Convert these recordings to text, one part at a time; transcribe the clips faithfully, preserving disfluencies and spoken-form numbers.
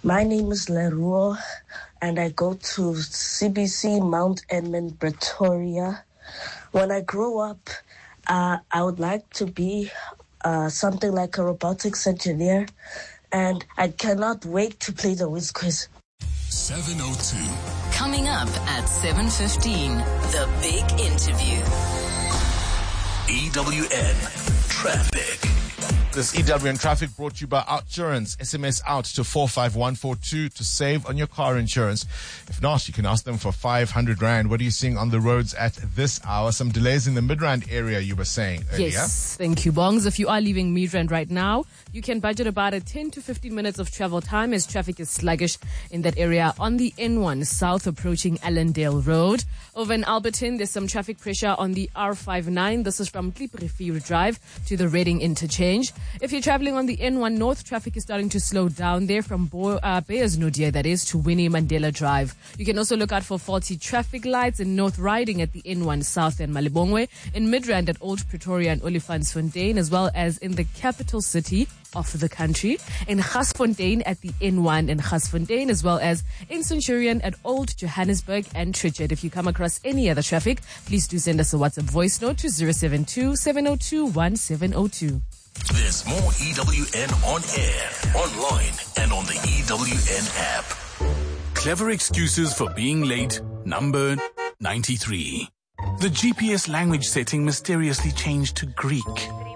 My name is Leroy, and I go to C B C Mount Edmund, Pretoria. When I grow up, uh, I would like to be uh, something like a robotics engineer, and I cannot wait to play the Whiz Quiz. seven oh two. Coming up at seven fifteen, the big interview. E W N Traffic. This E W N Traffic brought to you by Outsurance. S M S out to four five one four two to save on your car insurance. If not, you can ask them for five hundred rand. What are you seeing on the roads at this hour? Some delays in the Midrand area, you were saying earlier. Yes, thank you, Bongs. If you are leaving Midrand right now, you can budget about a ten to fifteen minutes of travel time as traffic is sluggish in that area on the N one south approaching Allendale Road. Over in Alberton, there's some traffic pressure on the R fifty-nine. This is from Klipprivier Drive to the Reading interchange. If you're traveling on the N one North, traffic is starting to slow down there from Bo- uh, Beyersnodie, that is, to Winnie Mandela Drive. You can also look out for faulty traffic lights in North Riding at the N one South and Malibongwe, in Midrand at Old Pretoria and Olifantsfontein, as well as in the capital city of the country, in Gasfontein at the N one in Gasfontein, as well as in Centurion at Old Johannesburg and Tritchard. If you come across any other traffic, please do send us a WhatsApp voice note to zero seven two, seven oh two, one seven oh two. There's more E W N on air, online, and on the E W N app. Clever excuses for being late, number ninety-three. The G P S language setting mysteriously changed to Greek.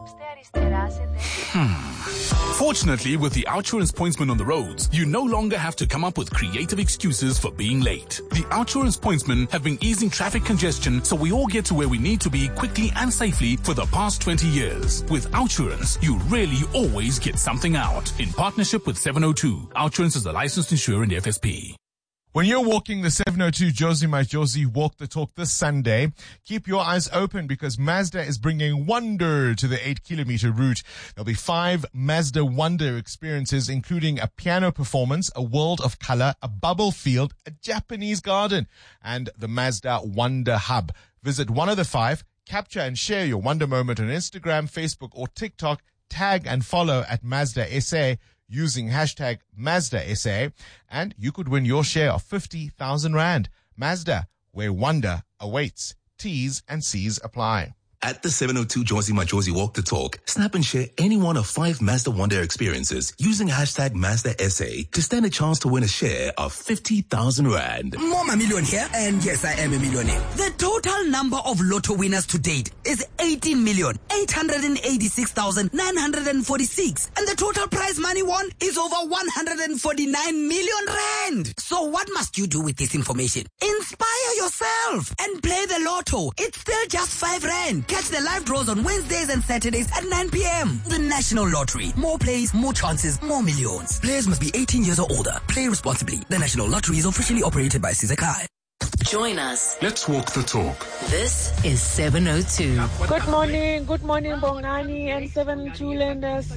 Hmm. Fortunately, with the Outsurance Pointsman on the roads, you no longer have to come up with creative excuses for being late. The Outsurance Pointsmen have been easing traffic congestion so we all get to where we need to be quickly and safely for the past twenty years. With Outsurance, you really always get something out. In partnership with seven oh two, Outsurance is a licensed insurer in the F S P. When you're walking the seven oh two Josie My Josie Walk the Talk this Sunday, keep your eyes open because Mazda is bringing wonder to the eight kilometer route. There'll be five Mazda Wonder experiences, including a piano performance, a world of color, a bubble field, a Japanese garden, and the Mazda Wonder Hub. Visit one of the five, capture and share your wonder moment on Instagram, Facebook, or TikTok. Tag and follow at Mazda S A using hashtag Mazda S A, and you could win your share of fifty thousand rand. Mazda, where wonder awaits. T's and C's apply. At the seven oh two Josie My Josie Walk the Talk, snap and share any one of five Mazda Wonder experiences using hashtag Mazda S A to stand a chance to win a share of fifty thousand rand. Mama Million here, and yes, I am a millionaire. The total number of lotto winners to date is eighteen million, eight hundred eighty-six thousand, nine hundred forty-six. And the total prize money won is over one hundred forty-nine million rand. So what must you do with this information? Inspire yourself and play the lotto. It's still just five rand. Catch the live draws on Wednesdays and Saturdays at nine p.m. The National Lottery. More plays, more chances, more millions. Players must be eighteen years or older. Play responsibly. The National Lottery is officially operated by Sizakai. Join us. Let's walk the talk. This is seven oh two. Good morning, good morning, Bongani and seven two lenders.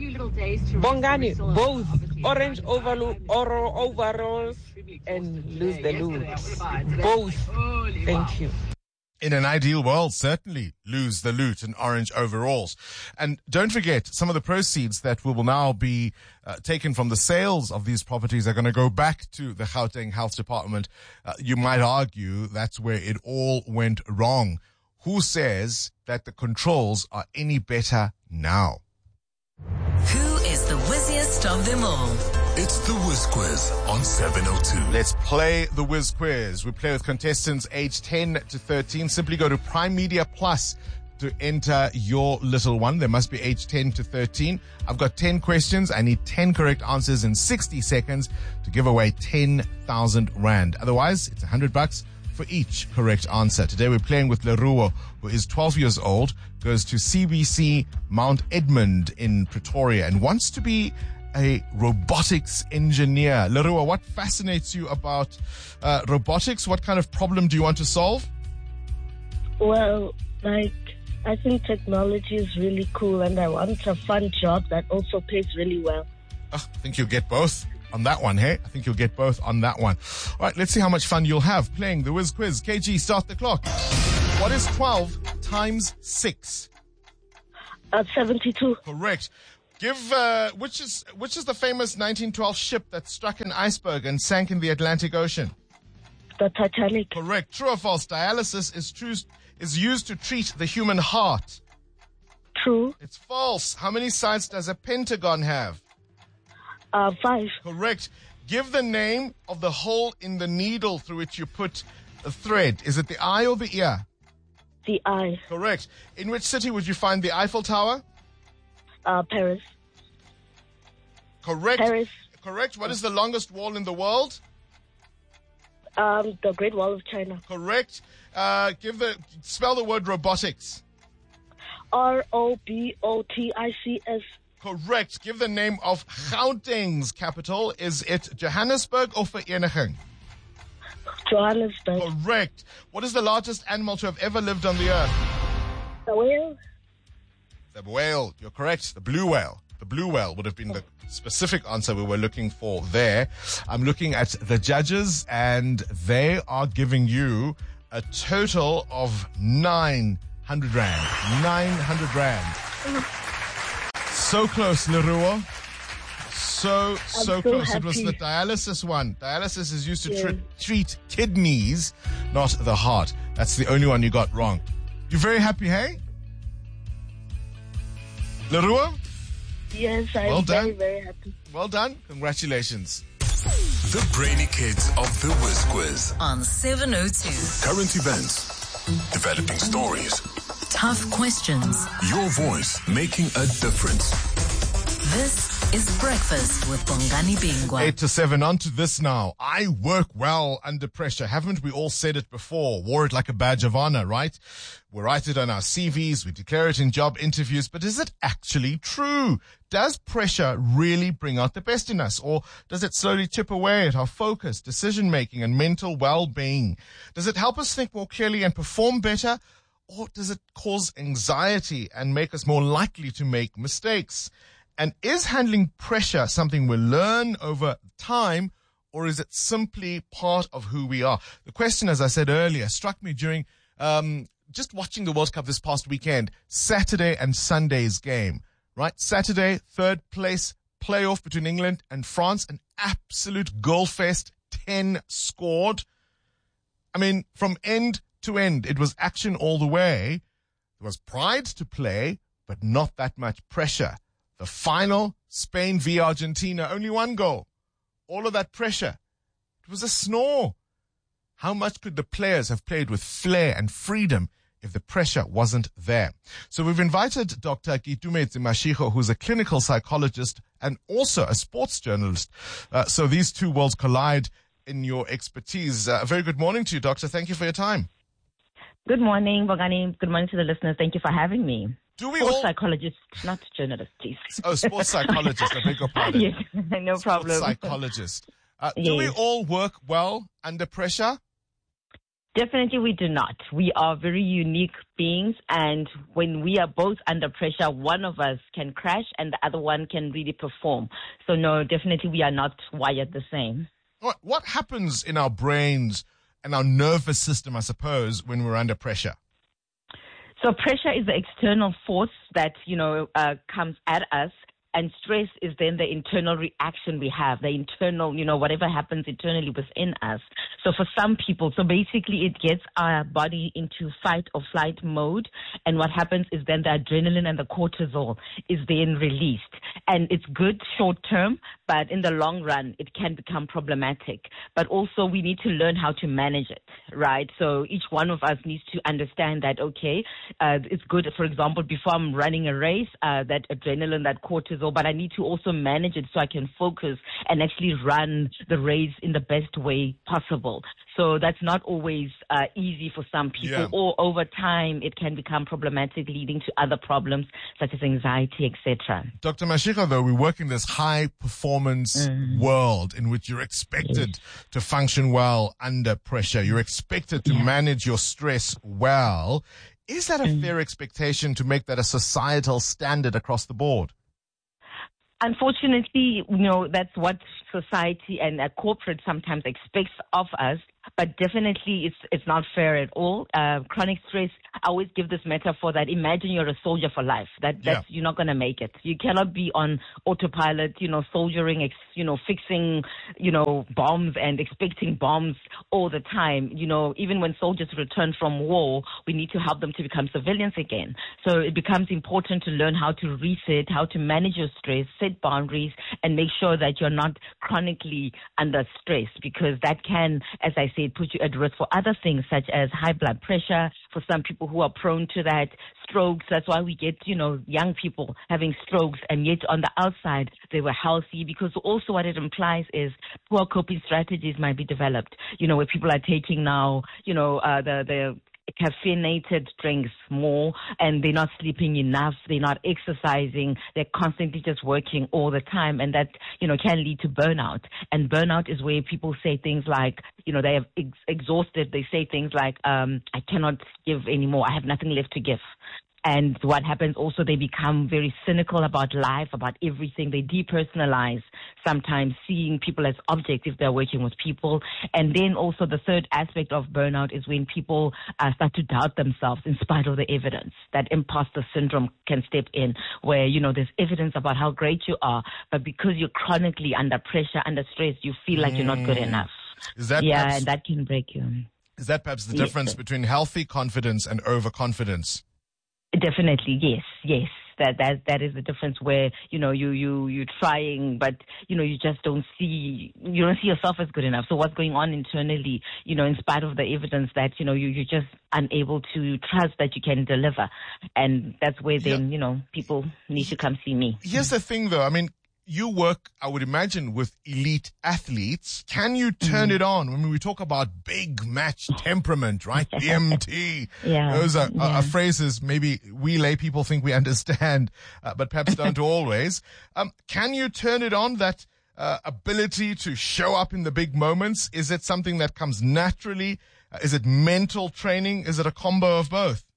Bongani, both orange overlo- or overalls and lose the loot. Both. Thank you. In an ideal world, certainly lose the loot and orange overalls. And don't forget, some of the proceeds that will now be uh, taken from the sales of these properties are going to go back to the Gauteng Health Department. Uh, you might argue that's where it all went wrong. Who says that the controls are any better now? Who is the whizziest of them all? It's the Whiz Quiz on seven oh two. Let's play the Whiz Quiz. We play with contestants aged ten to thirteen. Simply go to Prime Media Plus to enter your little one. They must be aged ten to thirteen. I've got ten questions. I need ten correct answers in sixty seconds to give away ten thousand rand. Otherwise, it's one hundred bucks for each correct answer. Today we're playing with Leruo, who is twelve years old, goes to C B C Mount Edmund in Pretoria and wants to be a robotics engineer. Leruo, what fascinates you about uh, robotics? What kind of problem do you want to solve? Well, like, I think technology is really cool and I want a fun job that also pays really well. Oh, I think you'll get both on that one, hey? I think you'll get both on that one. All right, let's see how much fun you'll have playing the Whiz Quiz. K G, start the clock. What is twelve times six? Uh, seventy-two. Correct. Give uh, which is which is the famous nineteen twelve ship that struck an iceberg and sank in the Atlantic Ocean? The Titanic. Correct. True or false? Dialysis is true is used to treat the human heart. True. It's false. How many sides does a pentagon have? Uh, five. Correct. Give the name of the hole in the needle through which you put the thread. Is it the eye or the ear? The eye. Correct. In which city would you find the Eiffel Tower? Uh, Paris. Correct. Paris. Correct. What is the longest wall in the world? Um, the Great Wall of China. Correct. Uh, give the spell the word robotics. R O B O T I C S. Correct. Give the name of Gauteng's capital. Is it Johannesburg or Vereeniging? Johannesburg. Correct. What is the largest animal to have ever lived on the earth? The whale. The whale. You're correct. The blue whale. The blue whale would have been the specific answer we were looking for there. I'm looking at the judges, and they are giving you a total of nine hundred rand. nine hundred rand. So close, Leroy. So, so, so close. happy. It was the dialysis one. Dialysis is used to Yeah. tre- treat kidneys, not the heart. That's the only one you got wrong. You're very happy, hey? Leroy? Yes, I'm Well very, done. very happy. Well done. Congratulations. The Brainy Kids of the Whiz Quiz. On seven oh two. Current events, developing stories, Tough questions. your voice making a difference. This is Breakfast with Bongani Bingwa. Eight to seven. On to this now. I work well under pressure. Haven't we all said it before? Wore it like a badge of honor, right? We write it on our C Vs. We declare it in job interviews. But is it actually true? Does pressure really bring out the best in us? Or does it slowly chip away at our focus, decision-making, and mental well-being? Does it help us think more clearly and perform better? Or does it cause anxiety and make us more likely to make mistakes? And is handling pressure something we learn over time, or is it simply part of who we are? The question, as I said earlier, struck me during um, just watching the World Cup this past weekend, Saturday and Sunday's game, right? Saturday, third place playoff between England and France, an absolute goal fest, ten scored. I mean, from end to end, it was action all the way. There was pride to play, but not that much pressure. The final, Spain v Argentina, only one goal. All of that pressure. It was a snore. How much could the players have played with flair and freedom if the pressure wasn't there? So we've invited Doctor Kitumetse Mashego, who's a clinical psychologist and also a sports journalist. Uh, so these two worlds collide in your expertise. Uh, a very good morning to you, Doctor. Thank you for your time. Good morning, Bongani. Good morning to the listeners. Thank you for having me. Do we Sports all... psychologist, not journalist, please. Oh, sports psychologist. I beg your pardon. Yes, no sports problem. Psychologist. Uh, do Yes. we all work well under pressure? Definitely we do not. We are very unique beings, and when we are both under pressure, one of us can crash and the other one can really perform. So no, definitely we are not wired the same. What, what happens in our brains and our nervous system, I suppose, when we're under pressure? So pressure is the external force that, you know, uh, comes at us. And stress is then the internal reaction we have, the internal, you know, whatever happens internally within us. So for some people, so basically it gets our body into fight or flight mode. And what happens is then the adrenaline and the cortisol is then released. And it's good short term, but in the long run, it can become problematic. But also we need to learn how to manage it, right? So each one of us needs to understand that, okay, uh, it's good, for example, before I'm running a race, uh, that adrenaline, that cortisol, but I need to also manage it so I can focus and actually run the race in the best way possible. So that's not always uh, easy for some people, Yeah. or over time it can become problematic, leading to other problems such as anxiety, et cetera. Doctor Mashego, though, we work in this high-performance Mm. world in which you're expected to function well under pressure. You're expected to Yeah. manage your stress well. Is that a Mm. fair expectation to make that a societal standard across the board? Unfortunately, you know, that's what society and uh, corporate sometimes expects of us. but definitely it's it's not fair at all. Uh, chronic stress, I always give this metaphor that imagine you're a soldier for life. That that's, yeah. You're not going to make it. You cannot be on autopilot, you know, soldiering, ex, you know, fixing, you know, bombs and expecting bombs all the time. You know, even when soldiers return from war, we need to help them to become civilians again. So it becomes important to learn how to reset, how to manage your stress, set boundaries, and make sure that you're not chronically under stress, because that can, as I said, put you at risk for other things such as high blood pressure, for some people who are prone to that, strokes. That's why we get, you know, young people having strokes, and yet on the outside they were healthy, because also what it implies is poor coping strategies might be developed, you know, where people are taking now, you know, uh, the, the caffeinated drinks more, and they're not sleeping enough, they're not exercising, they're constantly just working all the time, and that, you know, can lead to burnout. And burnout is where people say things like, you know, they have ex- exhausted, they say things like, um, I cannot give anymore, I have nothing left to give. And what happens also, they become very cynical about life, about everything. They depersonalize, sometimes seeing people as objects if they're working with people. And then also the third aspect of burnout is when people uh, start to doubt themselves in spite of the evidence. That imposter syndrome can step in, where, you know, there's evidence about how great you are, but because you're chronically under pressure, under stress, you feel like mm. you're not good enough. Is that yeah, perhaps, and that can break you. Is that perhaps the difference yes. between healthy confidence and overconfidence? Definitely, yes, yes. That that that is the difference, where, you know, you you you're trying, but, you know, you just don't see you don't see yourself as good enough. So what's going on internally, you know, in spite of the evidence that, you know, you you're just unable to trust that you can deliver, and that's where then yeah. you know, people need to come see me. Here's the thing, though. I mean, you work, I would imagine, with elite athletes. Can you turn mm. it on? I mean, we talk about big match temperament, right? B M T. Yeah. Those are, yeah. are phrases maybe we lay people think we understand, uh, but perhaps don't always. Um, can you turn it on, that uh, ability to show up in the big moments? Is it something that comes naturally? Uh, is it mental training? Is it a combo of both?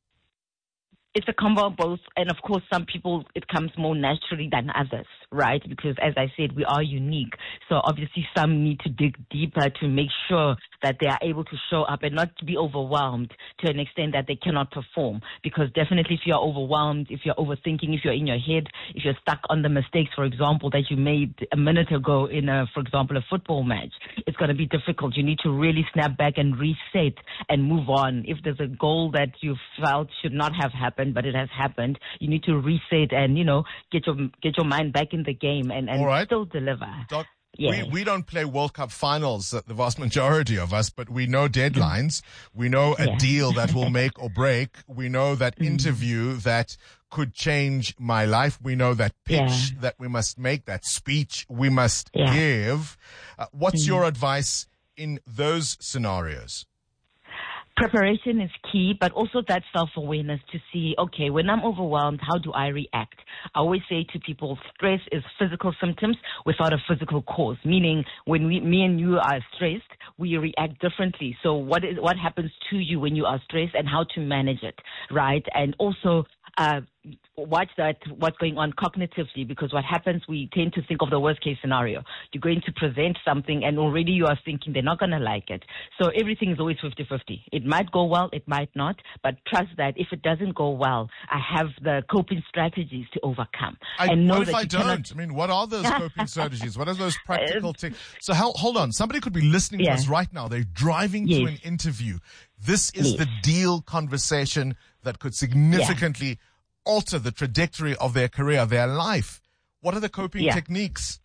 It's a combo of both, and of course some people it comes more naturally than others, right? Because as I said, we are unique. So obviously some need to dig deeper to make sure that they are able to show up and not to be overwhelmed to an extent that they cannot perform. Because definitely if you're overwhelmed, if you're overthinking, if you're in your head, if you're stuck on the mistakes, for example, that you made a minute ago in a, for example, a football match, it's going to be difficult. You need to really snap back and reset and move on. If there's a goal that you felt should not have happened, but it has happened, you need to reset and, you know, get your get your mind back in the game and, and right. still deliver. Doc, yeah. we, we don't play World Cup finals, uh, the vast majority of us, but we know deadlines. We know a yeah. deal that will make or break. We know that mm. interview that could change my life. We know that pitch yeah. that we must make, that speech we must yeah. give. Uh, what's mm. your advice in those scenarios? Preparation is key, but also that self-awareness to see, okay, when I'm overwhelmed, how do I react? I always say to people, stress is physical symptoms without a physical cause, meaning when we, me and you are stressed, we react differently. So what is what happens to you when you are stressed and how to manage it, right? And also uh, watch that, what's going on cognitively, because what happens, we tend to think of the worst case scenario. You're going to present something and already you are thinking they're not going to like it. So everything is always fifty-fifty. It might go well, it might not, but trust that if it doesn't go well, I have the coping strategies to overcome. I, and know what if that I you don't? cannot... I mean, what are those coping strategies? What are those practical things? So hel- hold on, somebody could be listening yeah. to us right now. They're driving yes. to an interview. This is yes. the deal conversation that could significantly yeah. alter the trajectory of their career, their life. What are the coping yeah. techniques?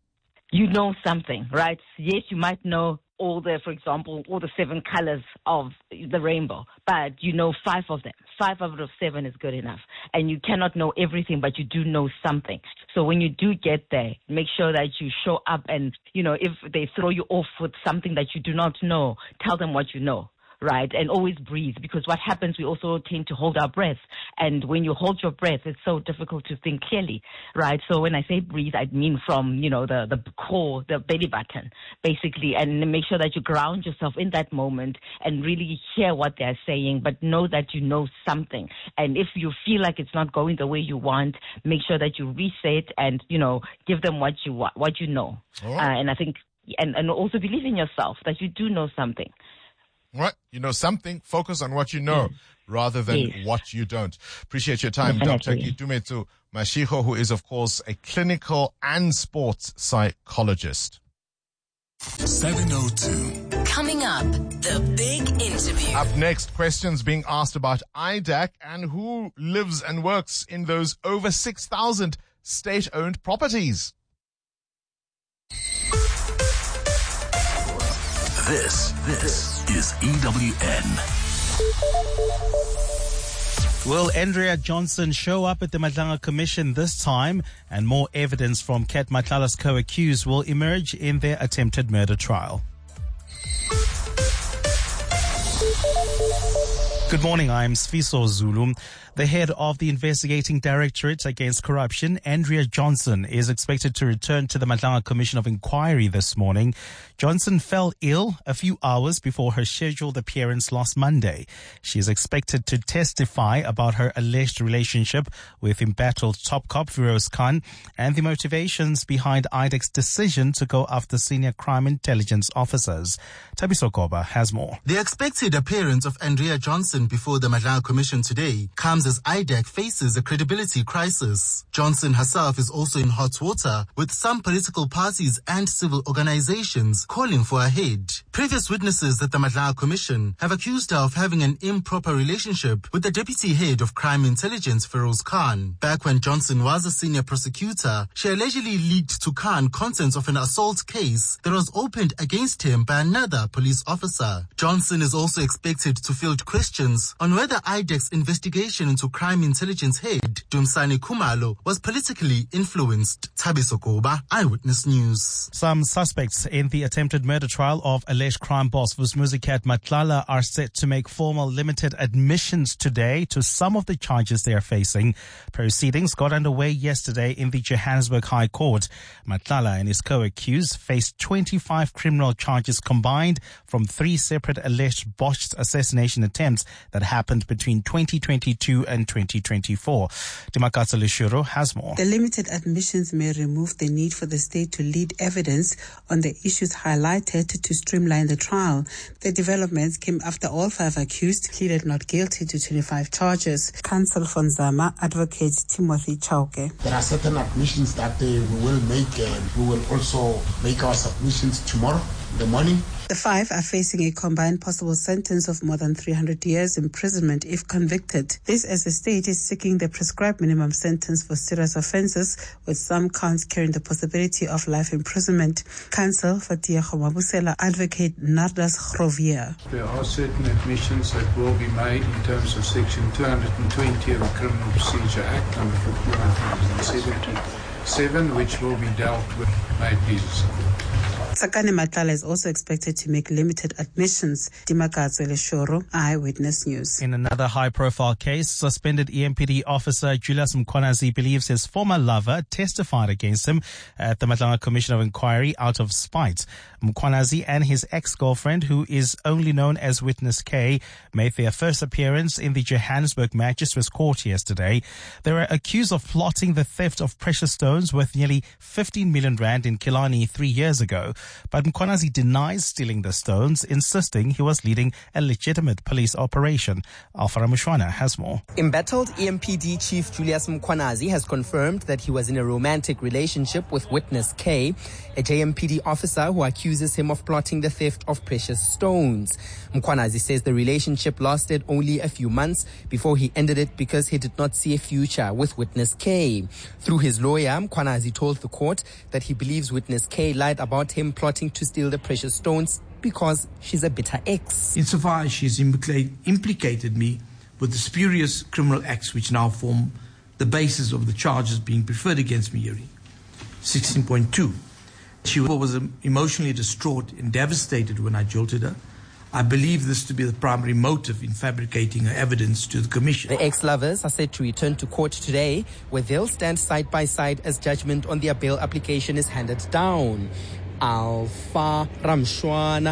You know something, right? Yes, you might know all the, for example, all the seven colors of the rainbow, but you know five of them. Five out of seven is good enough. And you cannot know everything, but you do know something. So when you do get there, make sure that you show up and, you know, if they throw you off with something that you do not know, tell them what you know. Right, and always breathe, because what happens, we also tend to hold our breath, and when you hold your breath, it's so difficult to think clearly, right? So when I say breathe, I mean from, you know, the, the core, the belly button, basically, and make sure that you ground yourself in that moment and really hear what they're saying, but know that you know something. And if you feel like it's not going the way you want, make sure that you reset and, you know, give them what you want, what you know. Right. Uh, and I think and, and also believe in yourself that you do know something. Right. You know something, focus on what you know. Yes. Rather than yes. what you don't. Appreciate your time, Definitely. Doctor Kitumetu Mashiho, who is, of course, a clinical and sports psychologist. seven oh two. Coming up, the big interview. Up next, questions being asked about I D A C and who lives and works in those over six thousand state-owned properties. This, this is E W N. Will Andrea Johnson show up at the Madlanga Commission this time? And more evidence from Kat Matlala's co-accused will emerge in their attempted murder trial. Good morning, I'm Sfiso Zulu. The head of the Investigating Directorate Against Corruption, Andrea Johnson, is expected to return to the Madlanga Commission of Inquiry this morning. Johnson fell ill a few hours before her scheduled appearance last Monday. She is expected to testify about her alleged relationship with embattled top cop Feroz Khan and the motivations behind I D A C's decision to go after senior crime intelligence officers. Tabiso Koba has more. The expected appearance of Andrea Johnson before the Madlanga Commission today comes as I D A C faces a credibility crisis. Johnson herself is also in hot water, with some political parties and civil organizations calling for her head. Previous witnesses at the Madlanga Commission have accused her of having an improper relationship with the deputy head of crime intelligence, Feroz Khan. Back when Johnson was a senior prosecutor, she allegedly leaked to Khan contents of an assault case that was opened against him by another police officer. Johnson is also expected to field questions on whether I D A C's investigation into crime intelligence head, Dumsani Kumalo, was politically influenced. Tabiso Koba, Eyewitness News. Some suspects in the attempted murder trial of alleged crime boss Vusmuzi Kat Matlala are set to make formal limited admissions today to some of the charges they are facing. Proceedings got underway yesterday in the Johannesburg High Court. Matlala and his co-accused faced twenty-five criminal charges combined from three separate alleged botched assassination attempts that happened between twenty twenty-two and twenty twenty-four. Dimakatsa Lishuro has more. The limited admissions may remove the need for the state to lead evidence on the issues highlighted to streamline the trial. The developments came after all five accused pleaded not guilty to twenty-five charges. Counsel for Nzama, Advocate Timothy Chauke. There are certain admissions that uh, we will make, and we will also make our submissions tomorrow in the morning. The five are facing a combined possible sentence of more than three hundred years imprisonment if convicted. This as the state is seeking the prescribed minimum sentence for serious offences, with some counts carrying the possibility of life imprisonment. Counsel for Tia Khomabusela, Advocate Nardas Khrovier. There are certain admissions that will be made in terms of Section two hundred twenty of the Criminal Procedure Act, number fifty-one seventy-seven, which will be dealt with by peace. Sakane Matlala is also expected to make limited admissions. Dimakatso Leshoro, Eyewitness News. In another high-profile case, suspended E M P D officer Julius Mkhwanazi believes his former lover testified against him at the Madlanga Commission of Inquiry out of spite. Mkhwanazi and his ex-girlfriend, who is only known as Witness K, made their first appearance in the Johannesburg Magistrates Court yesterday. They were accused of plotting the theft of precious stones worth nearly fifteen million rand in Killarney three years ago. But Mkhwanazi denies stealing the stones, insisting he was leading a legitimate police operation. Alfara Mushwana has more. Embattled E M P D Chief Julius Mkhwanazi has confirmed that he was in a romantic relationship with Witness K, a J M P D officer who accuses him of plotting the theft of precious stones. Mkhwanazi says the relationship lasted only a few months before he ended it because he did not see a future with Witness K. Through his lawyer, Mkhwanazi told the court that he believes Witness K lied about him plotting to steal the precious stones because she's a bitter ex. Insofar as she's implica- implicated me with the spurious criminal acts which now form the basis of the charges being preferred against me here. sixteen point two. She was emotionally distraught and devastated when I jilted her. I believe this to be the primary motive in fabricating her evidence to the commission. The ex-lovers are set to return to court today, where they'll stand side by side as judgment on their bail application is handed down. Alpha Ramshwana,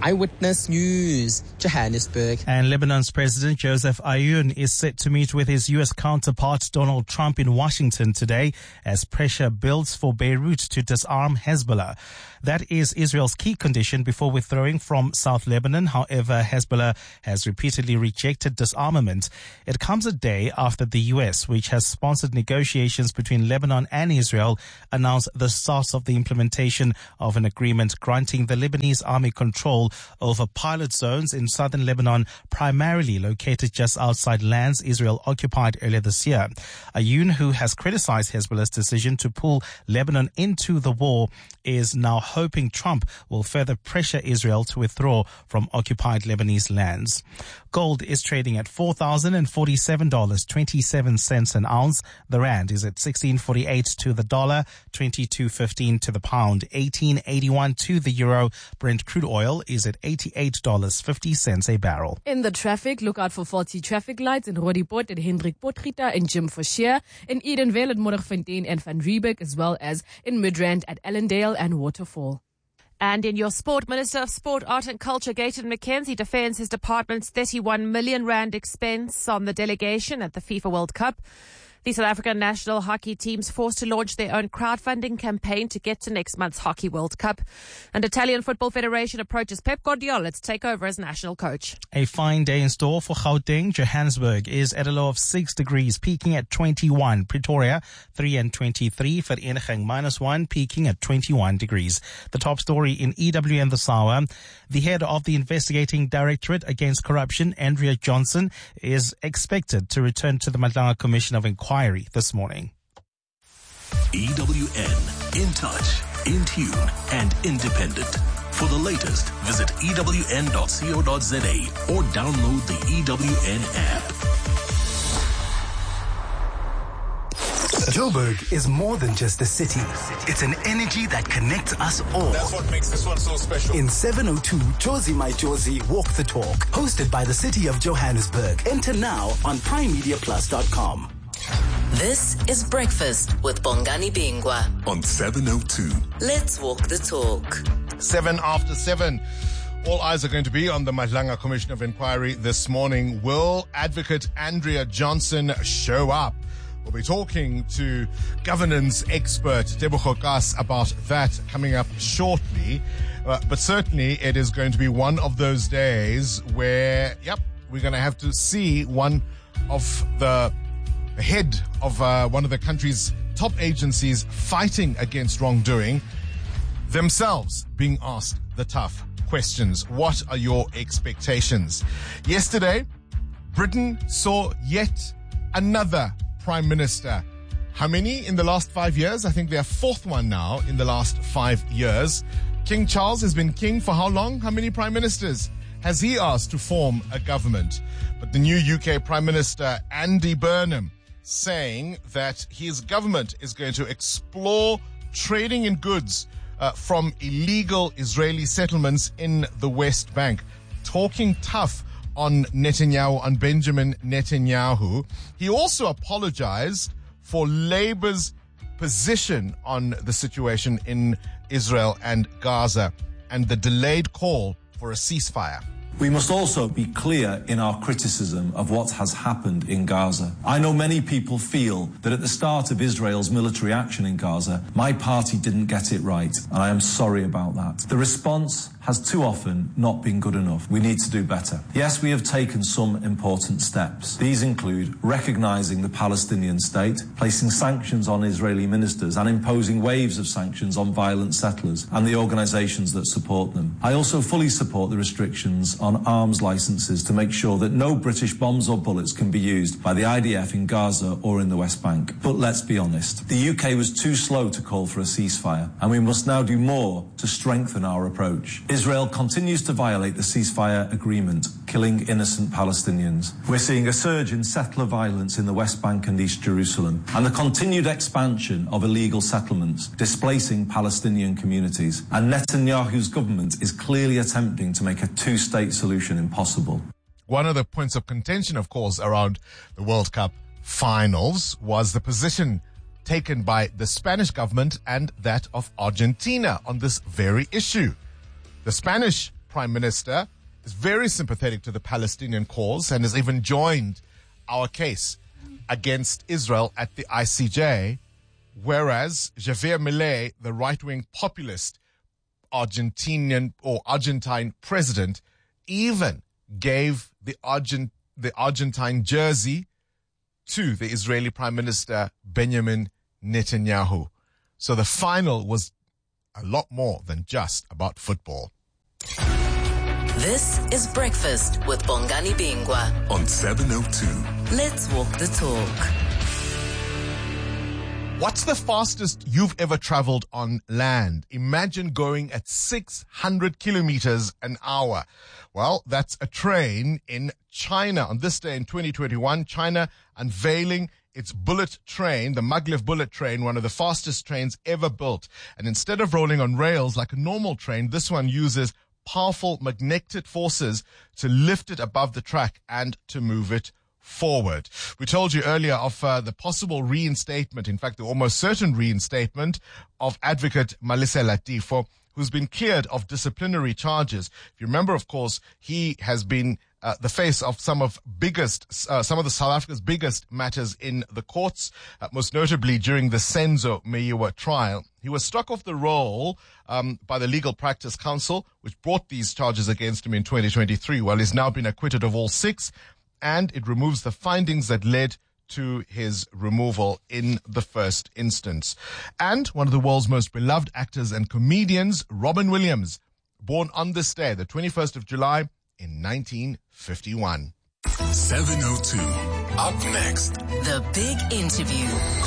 Eyewitness News, Johannesburg. And Lebanon's President Joseph Aoun is set to meet with his U S counterpart Donald Trump in Washington today as pressure builds for Beirut to disarm Hezbollah. That is Israel's key condition before withdrawing from South Lebanon. However, Hezbollah has repeatedly rejected disarmament. It comes a day after the U S, which has sponsored negotiations between Lebanon and Israel, announced the start of the implementation of an agreement granting the Lebanese army control over pilot zones in southern Lebanon, primarily located just outside lands Israel occupied earlier this year. Aoun, who has criticized Hezbollah's decision to pull Lebanon into the war, is now hoping Trump will further pressure Israel to withdraw from occupied Lebanese lands. Gold is trading at four thousand forty-seven dollars and twenty-seven cents an ounce. The rand is at sixteen forty-eight to the dollar, twenty-two fifteen to the pound, eighteen eighty-one to the euro. Brent crude oil is at eighty-eight dollars and fifty cents a barrel. In the traffic, look out for faulty traffic lights in Roodepoort and Hendrik Potgieter and Jim Forshire, in Edenvale at Modderfontein and Van Riebeek, as well as in Midrand at Ellendale and Waterfall. And in your sport, Minister of Sport, Art and Culture, Gayton McKenzie, defends his department's thirty-one million rand expense on the delegation at the FIFA World Cup. The South African national hockey team's forced to launch their own crowdfunding campaign to get to next month's Hockey World Cup. And Italian Football Federation approaches Pep Guardiola to take over as national coach. A fine day in store for Gauteng. Johannesburg is at a low of six degrees, peaking at twenty-one. Pretoria, three and twenty-three. Vereeniging, minus one, peaking at twenty-one degrees. The top story in E W N this hour. The head of the Investigating Directorate Against Corruption, Andrea Johnson, is expected to return to the Madlanga Commission of Inquiry this morning. E W N, in touch, in tune, and independent. For the latest, visit E W N dot co dot za or download the E W N app. Joburg is more than just a city. It's an energy that connects us all. That's what makes this one so special. In seven oh two, Josie My Josie Walk the Talk, hosted by the City of Johannesburg. Enter now on prime media plus dot com. This is Breakfast with Bongani Bingwa on seven oh two. Let's walk the talk. Seven after seven. All eyes are going to be on the Madlanga Commission of Inquiry this morning. Will Advocate Andrea Johnson show up? We'll be talking to governance expert Tebogo Kas about that coming up shortly. Uh, but certainly it is going to be one of those days where, yep, we're going to have to see one of the head of uh, one of the country's top agencies fighting against wrongdoing, themselves being asked the tough questions. What are your expectations? Yesterday, Britain saw yet another Prime Minister. How many in the last five years? I think they're fourth one now in the last five years. King Charles has been king for how long? How many Prime Ministers has he asked to form a government? But the new U K Prime Minister, Andy Burnham, saying that his government is going to explore trading in goods uh, from illegal Israeli settlements in the West Bank. Talking tough on Netanyahu, on Benjamin Netanyahu. He also apologized for Labour's position on the situation in Israel and Gaza and the delayed call for a ceasefire. We must also be clear in our criticism of what has happened in Gaza. I know many people feel that at the start of Israel's military action in Gaza, my party didn't get it right, and I am sorry about that. The response has too often not been good enough. We need to do better. Yes, we have taken some important steps. These include recognising the Palestinian state, placing sanctions on Israeli ministers, and imposing waves of sanctions on violent settlers and the organisations that support them. I also fully support the restrictions on arms licences to make sure that no British bombs or bullets can be used by the I D F in Gaza or in the West Bank. But let's be honest, the U K was too slow to call for a ceasefire, and we must now do more to strengthen our approach. Israel continues to violate the ceasefire agreement, killing innocent Palestinians. We're seeing a surge in settler violence in the West Bank and East Jerusalem, and the continued expansion of illegal settlements, displacing Palestinian communities. And Netanyahu's government is clearly attempting to make a two-state solution impossible. One of the points of contention, of course, around the World Cup finals was the position taken by the Spanish government and that of Argentina on this very issue. The Spanish Prime Minister is very sympathetic to the Palestinian cause and has even joined our case against Israel at the I C J, whereas Javier Milei, the right-wing populist Argentinian or Argentine president, even gave the Argent the Argentine jersey to the Israeli Prime Minister Benjamin Netanyahu. So the final was a lot more than just about football. This is Breakfast with Bongani Bingwa on seven oh two. Let's walk the talk. What's the fastest you've ever traveled on land? Imagine going at six hundred kilometers an hour. Well, that's a train in China. On this day in twenty twenty-one, China unveiling its bullet train, the Maglev bullet train, one of the fastest trains ever built. And instead of rolling on rails like a normal train, this one uses powerful magnetic forces to lift it above the track and to move it forward. We told you earlier of uh, the possible reinstatement, in fact, the almost certain reinstatement of advocate Malisa Latifo, who's been cleared of disciplinary charges. If you remember, of course, he has been uh, the face of some of biggest, uh, some of the South Africa's biggest matters in the courts, uh, most notably during the Senzo Meyiwa trial. He was struck off the roll um, by the Legal Practice Council, which brought these charges against him in twenty twenty-three. Well, he's now been acquitted of all six, and it removes the findings that led to his removal in the first instance. And one of the world's most beloved actors and comedians, Robin Williams, born on this day, the twenty-first of July in nineteen fifty-one. seven oh two. Up next, the big interview.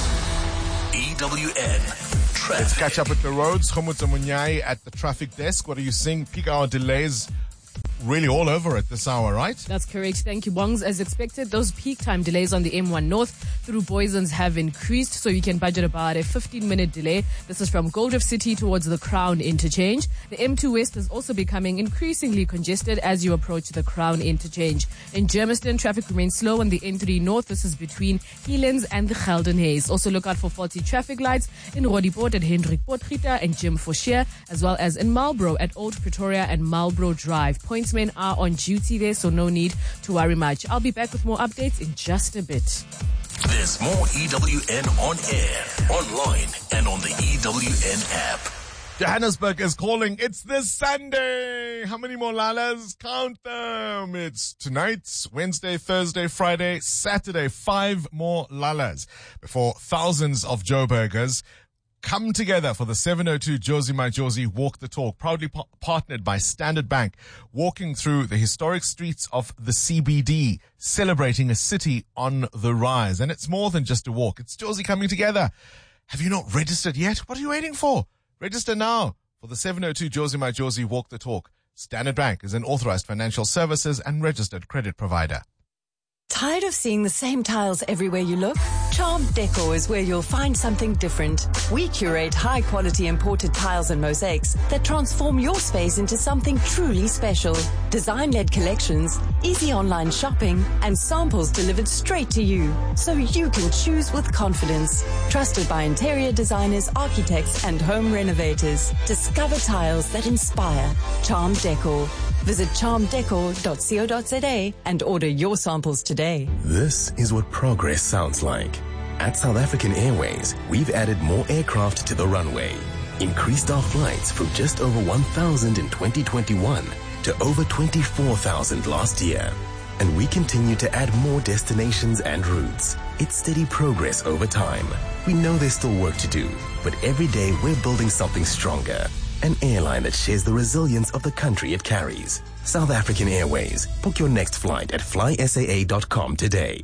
E W N Traffic. Let's catch up with the roads. Khomutsa Munyai at the traffic desk. What are you seeing? Peak hour delays really all over at this hour, right? That's correct. Thank you, Bongs. As expected, those peak time delays on the M one North through Boysons have increased, so you can budget about a fifteen-minute delay. This is from Gold Reef City towards the Crown Interchange. The M two West is also becoming increasingly congested as you approach the Crown Interchange. In Germiston, traffic remains slow on the N three North. This is between Helands and the Gelden Haze. Also look out for faulty traffic lights in Rodiport at Hendrik Potgieter and Jim Forshire, as well as in Marlborough at Old Pretoria and Marlborough Drive. Pointsmen are on duty there, so no need to worry much. I'll be back with more updates in just a bit. There's more E W N on air, online, and on the E W N app. Johannesburg is calling. It's this Sunday. How many more lalas? Count them. It's tonight, Wednesday, Thursday, Friday, Saturday. Five more lalas before thousands of Joburgers come together for the seven oh two Josie My Josie Walk the Talk, proudly pa- partnered by Standard Bank, walking through the historic streets of the C B D, celebrating a city on the rise. And it's more than just a walk. It's Josie coming together. Have you not registered yet? What are you waiting for? Register now for the seven oh two Josie My Josie Walk the Talk. Standard Bank is an authorized financial services and registered credit provider. Tired of seeing the same tiles everywhere you look? Charmed Decor is where you'll find something different. We curate high-quality imported tiles and mosaics that transform your space into something truly special. Design-led collections, easy online shopping, and samples delivered straight to you, so you can choose with confidence. Trusted by interior designers, architects, and home renovators. Discover tiles that inspire. Charmed Decor. Visit charmed decor dot co dot za and order your samples today. This is what progress sounds like. At South African Airways, we've added more aircraft to the runway, increased our flights from just over one thousand in twenty twenty-one to over twenty-four thousand last year. And we continue to add more destinations and routes. It's steady progress over time. We know there's still work to do, but every day we're building something stronger. An airline that shares the resilience of the country it carries. South African Airways. Book your next flight at fly S A A dot com today.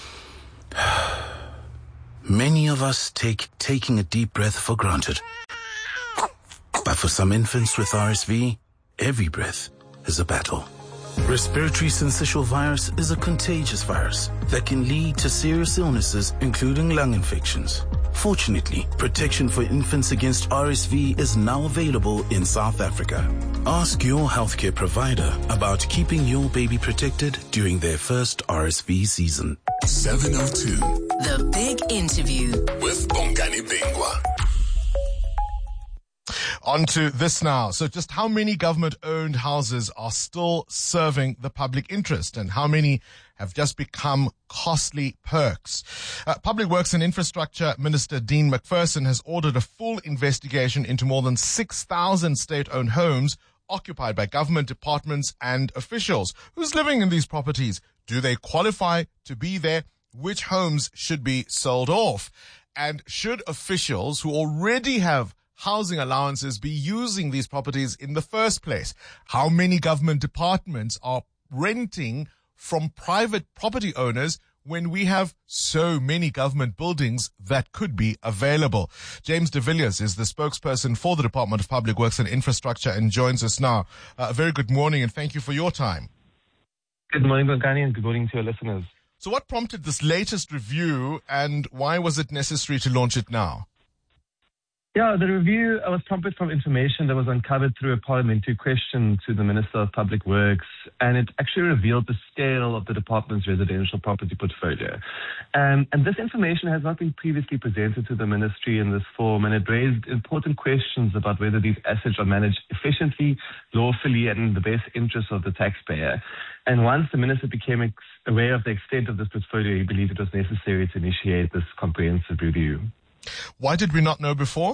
Many of us take taking a deep breath for granted. But for some infants with R S V, every breath is a battle. Respiratory syncytial virus is a contagious virus that can lead to serious illnesses, including lung infections. Fortunately, protection for infants against R S V is now available in South Africa. Ask your healthcare provider about keeping your baby protected during their first R S V season. seven oh two. The big interview with Bongani Bingwa. On to this now. So just how many government-owned houses are still serving the public interest, and how many have just become costly perks? Uh, Public Works and Infrastructure Minister Dean McPherson has ordered a full investigation into more than six thousand state-owned homes occupied by government departments and officials. Who's living in these properties? Do they qualify to be there? Which homes should be sold off? And should officials who already have housing allowances be using these properties in the first place? How many government departments are renting from private property owners when we have so many government buildings that could be available? James de Villiers is the spokesperson for the Department of Public Works and Infrastructure and joins us now. Uh, a very good morning and thank you for your time. Good morning, Bongani, and good morning to your listeners. So what prompted this latest review, and why was it necessary to launch it now? Yeah, the review was prompted from information that was uncovered through a parliamentary question to the Minister of Public Works, and it actually revealed the scale of the department's residential property portfolio. Um, and this information has not been previously presented to the ministry in this form, and it raised important questions about whether these assets are managed efficiently, lawfully, and in the best interest of the taxpayer. And once the minister became ex- aware of the extent of this portfolio, he believed it was necessary to initiate this comprehensive review. Why did we not know before?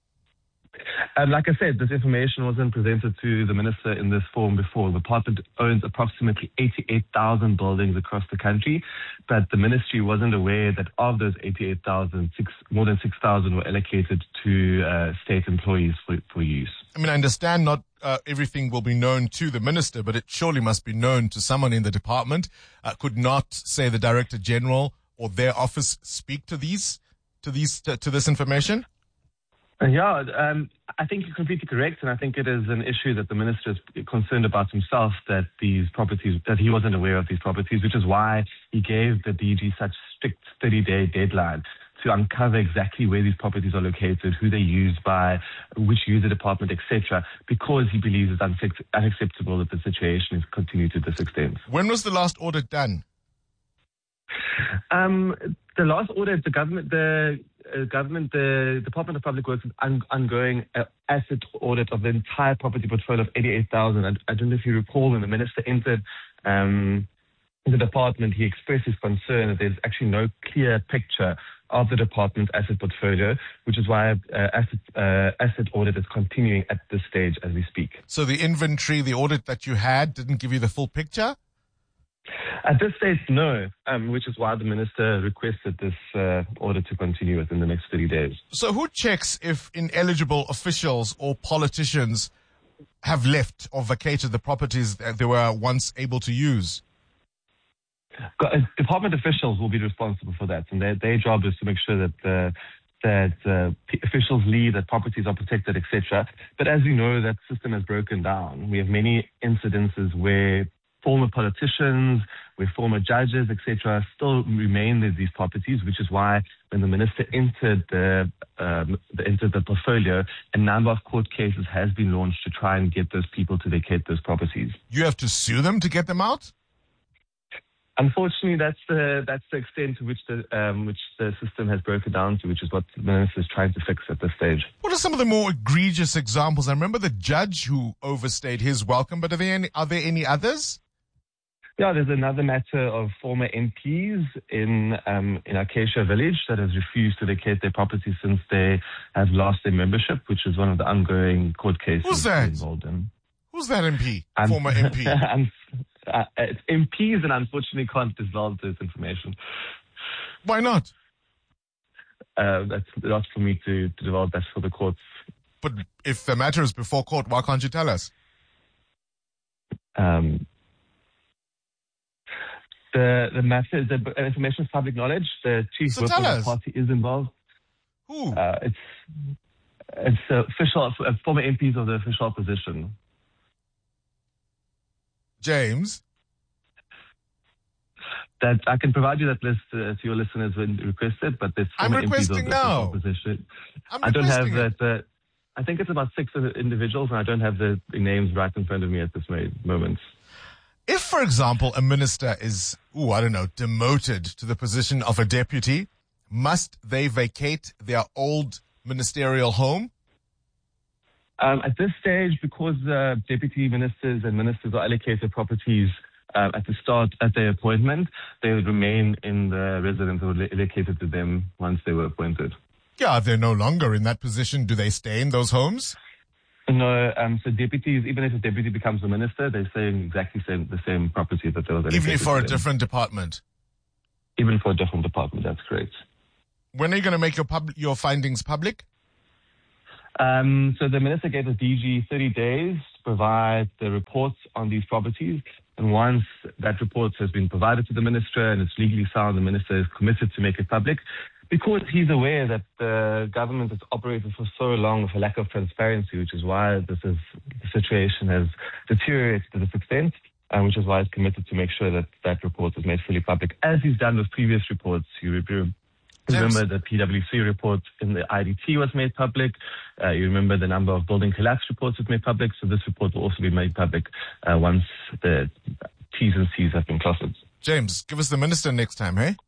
Um, like I said, this information wasn't presented to the minister in this form before. The department owns approximately eighty-eight thousand buildings across the country, but the ministry wasn't aware that of those eighty-eight thousand, six, more than six thousand were allocated to uh, state employees for, for use. I mean, I understand not uh, everything will be known to the minister, but it surely must be known to someone in the department. Uh, could not, say, the Director General or their office speak to these, to these, to, to this information? Yeah, um, I think you're completely correct, and I think it is an issue that the minister is concerned about himself, that these properties, that he wasn't aware of these properties, which is why he gave the D G such strict thirty-day deadline to uncover exactly where these properties are located, who they're used by, which user department, et cetera, because he believes it's unaccept- unacceptable that the situation is continued to this extent. When was the last audit done? Um, the last audit, the government, the uh, government, the Department of Public Works is un- ongoing uh, asset audit of the entire property portfolio of eighty-eight thousand. I, I don't know if you recall when the minister entered um, the department, he expressed his concern that there's actually no clear picture of the department's asset portfolio, which is why uh, asset uh, asset audit is continuing at this stage as we speak. So the inventory, the audit that you had, didn't give you the full picture? At this stage, no, um, which is why the minister requested this uh, audit to continue within the next thirty days. So who checks if ineligible officials or politicians have left or vacated the properties that they were once able to use? Department officials will be responsible for that, and their, their job is to make sure that uh, that uh, p- officials leave, that properties are protected, et cetera. But as you know, that system has broken down. We have many incidences where former politicians, where former judges, et cetera, still remain in these properties, which is why when the minister entered the, um, the entered the portfolio, a number of court cases has been launched to try and get those people to vacate those properties. You have to sue them to get them out? Unfortunately, that's the that's the extent to which the um, which the system has broken down to, which is what the minister is trying to fix at this stage. What are some of the more egregious examples? I remember the judge who overstayed his welcome, but are there any, are there any others? Yeah, there's another matter of former M Ps in um, in Acacia Village that has refused to vacate their property since they have lost their membership, which is one of the ongoing court cases Who's that? involved in. Who's that M P? Um, Former M P? um, uh, it's M Ps, and unfortunately can't divulge this information. Why not? Uh, that's not for me to, to divulge. That's for the courts. But if the matter is before court, why can't you tell us? Um, the the matter, the information is public knowledge. The chief So whip tell of the us. party is involved. Who? Uh, it's it's uh, official uh, former M Ps of the official opposition. James? That I can provide you that list uh, to your listeners when requested, but there's I'm former M Ps of requesting the now. official opposition. I'm I don't have requesting it. that. Uh, I think it's about six individuals, and I don't have the, the names right in front of me at this ma- moment. If, for example, a minister is, ooh, I don't know, demoted to the position of a deputy, must they vacate their old ministerial home? Um, at this stage, because uh, deputy ministers and ministers are allocated properties uh, at the start at their appointment, they would remain in the residence that were allocated to them once they were appointed. Yeah, if they're no longer in that position, do they stay in those homes? No, um, so deputies, even if a deputy becomes a minister, they stay in exactly same, the same property that they were allocated. Even if for a to them. different department? Even for a different department, that's correct. When are you going to make your pub- your findings public? Um, so the minister gave the D G thirty days to provide the reports on these properties. And once that report has been provided to the minister and it's legally sound, the minister is committed to make it public. Because he's aware that the government has operated for so long with a lack of transparency, which is why this is, the situation has deteriorated to this extent, uh, which is why he's committed to make sure that that report is made fully public, as he's done with previous reports. You remember the P W C report in the I D T was made public. Uh, you remember the number of building collapse reports was made public. So this report will also be made public uh, once the T's and C's have been crossed. James, give us the minister next time, hey?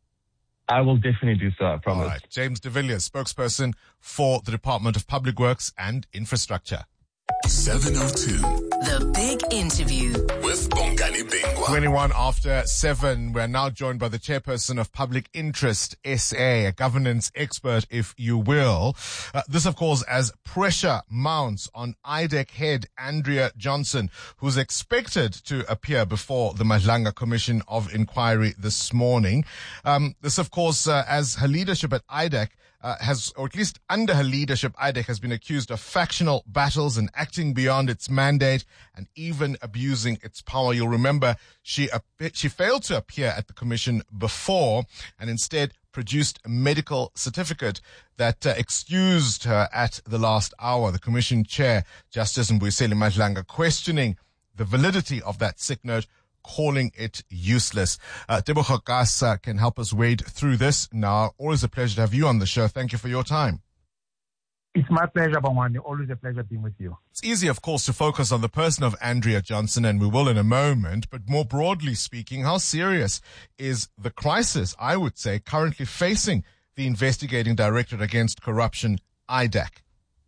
I will definitely do so, I promise. All right. James de Villiers, spokesperson for the Department of Public Works and Infrastructure. seven oh two. The Big Interview. With Bongani Bingwa. twenty-one after seven. We're now joined by the chairperson of Public Interest S A, a governance expert, if you will. Uh, this, of course, as pressure mounts on I D E C head Andrea Johnson, who's expected to appear before the Madlanga Commission of Inquiry this morning. Um, this, of course, uh, as her leadership at I D E C Uh, has, or at least under her leadership, I D E C has been accused of factional battles and acting beyond its mandate and even abusing its power. You'll remember she she failed to appear at the commission before and instead produced a medical certificate that uh, excused her at the last hour. The commission chair, Justice Mbuyiseni Madlanga, questioning the validity of that sick note, calling it useless. Uh, Tebogo Kasa can help us wade through this now. Always a pleasure to have you on the show. Thank you for your time. It's my pleasure, Bongani. Always a pleasure being with you. It's easy, of course, to focus on the person of Andrea Johnson, and we will in a moment. But more broadly speaking, how serious is the crisis, I would say, currently facing the Investigating Directorate Against Corruption, I D E C?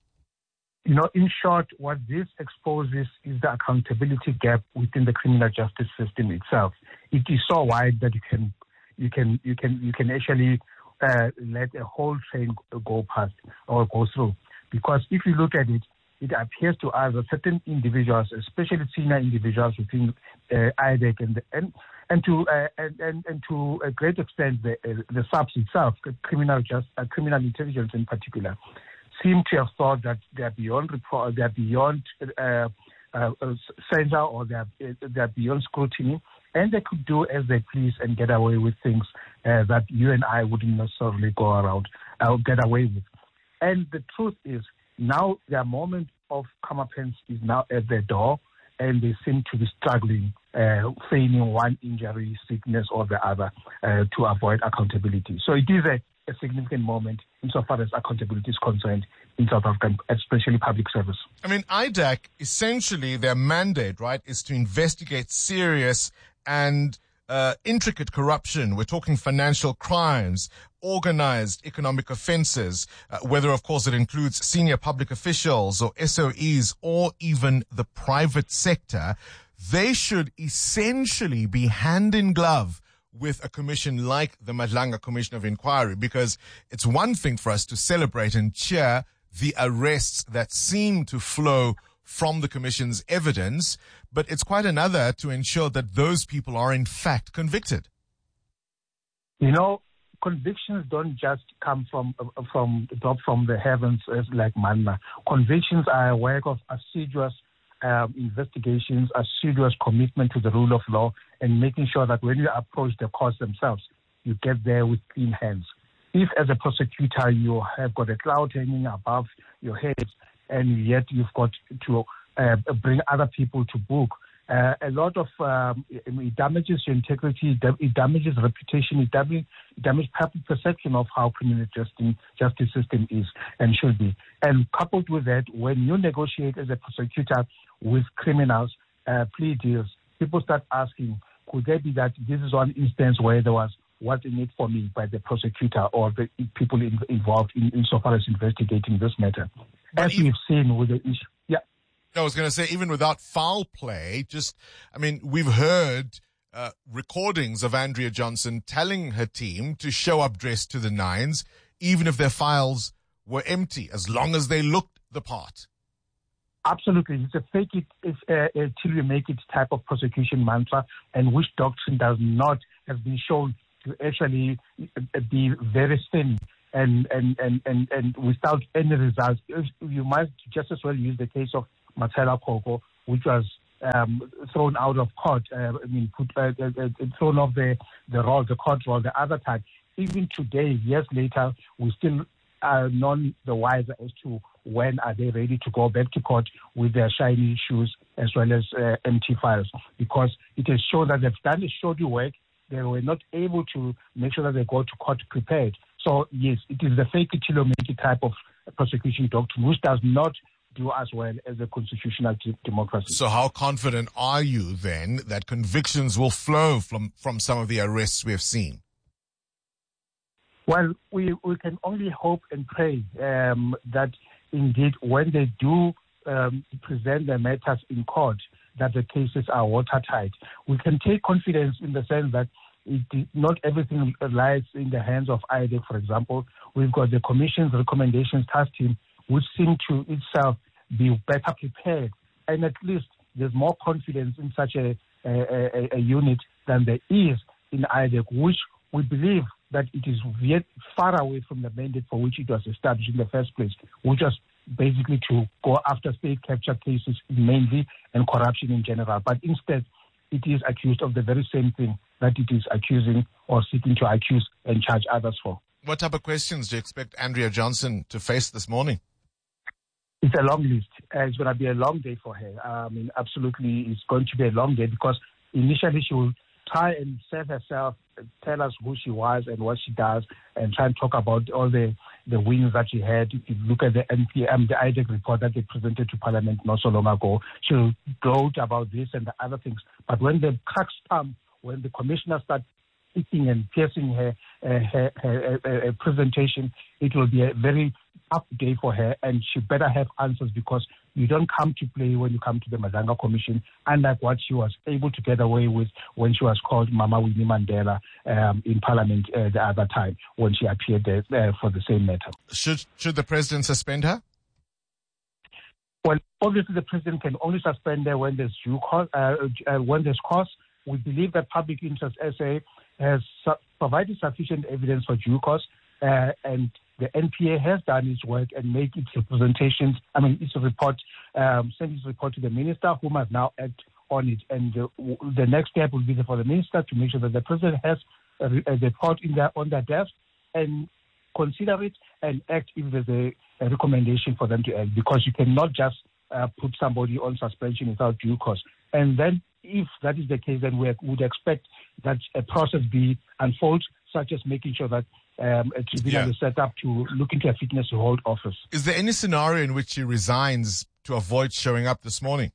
You know, in short, what this exposes is the accountability gap within the criminal justice system itself. It is so wide that you can, you can, you can, you can actually uh, let a whole train go past or go through. Because if you look at it, it appears to us that certain individuals, especially senior individuals within uh, I D E C and and and to uh, and, and and to a great extent the uh, the S A P S itself, criminal just uh, criminal intelligence in particular, seem to have thought that they are beyond report, they are beyond uh, uh, censure, or they are, they are beyond scrutiny, and they could do as they please and get away with things uh, that you and I wouldn't necessarily go around, uh, get away with. And the truth is, now their moment of comeuppance is now at their door, and they seem to be struggling, uh, feigning one injury, sickness, or the other uh, to avoid accountability. So it is a a significant moment insofar as accountability is concerned in South Africa, especially public service. I mean, I D E C, essentially their mandate, right, is to investigate serious and uh, intricate corruption. We're talking financial crimes, organized economic offenses, uh, whether, of course, it includes senior public officials or S O Es or even the private sector. They should essentially be hand in glove with a commission like the Madlanga Commission of Inquiry, because it's one thing for us to celebrate and cheer the arrests that seem to flow from the commission's evidence, but it's quite another to ensure that those people are in fact convicted. You know, convictions don't just come from from drop from the heavens as like manna. Convictions are a work of assiduous Um, investigations, assiduous commitment to the rule of law, and making sure that when you approach the courts themselves, you get there with clean hands. If, as a prosecutor, you have got a cloud hanging above your head, and yet you've got to uh, bring other people to book, uh, a lot of um, it damages your integrity, it damages reputation, it damages, it damages public perception of how criminal justice, justice system is and should be. And coupled with that, when you negotiate as a prosecutor with criminals, uh, plea deals, people start asking, could there be that this is one instance where there was what's in it for me by the prosecutor or the people in, involved in, insofar as investigating this matter? as even, we've seen with the issue. Yeah. I was going to say, even without foul play, just, I mean, we've heard uh, recordings of Andrea Johnson telling her team to show up dressed to the nines, even if their files were empty, as long as they looked the part. Absolutely. It's a fake it it's a, a till you make it type of prosecution mantra, and which doctrine does not have been shown to actually be very thin and, and, and, and, and without any results. You might just as well use the case of Matela Koko, which was um, thrown out of court, uh, I mean, put, uh, uh, thrown off the, the roll, the court roll the other time. Even today, years later, we still are none the wiser as to when are they ready to go back to court with their shiny shoes as well as uh, empty files, because it has shown that they've done the shoddy work. They were not able to make sure that they go to court prepared. So, yes, it is the fake it till you make it type of prosecution doctrine, which does not do as well as a constitutional d- democracy. So how confident are you then that convictions will flow from, from some of the arrests we have seen? Well, we, we can only hope and pray um, that indeed when they do um, present their matters in court, that the cases are watertight. We can take confidence in the sense that it, not everything lies in the hands of I D E C, for example. We've got the Commission's recommendations task team, which seem to itself be better prepared. And at least there's more confidence in such a, a, a, a unit than there is in I D E C, which we believe that it is yet far away from the mandate for which it was established in the first place, which was basically to go after state capture cases mainly and corruption in general. But instead, it is accused of the very same thing that it is accusing or seeking to accuse and charge others for. What type of questions do you expect Andrea Johnson to face this morning? It's a long list. Uh, it's going to be a long day for her. I mean, absolutely, it's going to be a long day because initially she will try and serve herself, tell us who she was and what she does, and try and talk about all the, the wins that she had. If you look at the N P M, the I D E C report that they presented to Parliament not so long ago, she'll gloat about this and the other things. But when the cracks come, when the commissioner starts speaking and piercing her, uh, her, her, her, her presentation, it will be a very tough day for her, and she better have answers, because you don't come to play when you come to the Madanga Commission, unlike what she was able to get away with when she was called Mama Winnie Mandela um, in Parliament uh, the other time when she appeared there uh, for the same matter. Should should the president suspend her? Well, obviously the president can only suspend her when there's due cause. Uh, uh, when there's cause, we believe that Public Interest S A has su- provided sufficient evidence for due cause, uh, and the N P A has done its work and made its representations, I mean, its report, um, sent its report to the minister, who must now act on it. And the, the next step will be for the minister to make sure that the president has a, a report in their, on their desk and consider it and act if there's a, a recommendation for them to act, because you cannot just uh, put somebody on suspension without due cause. And then if that is the case, then we would expect that a process be unfold, such as making sure that um, a tribunal Yeah. is set up to look into a fitness to hold office. Is there any scenario in which he resigns to avoid showing up this morning?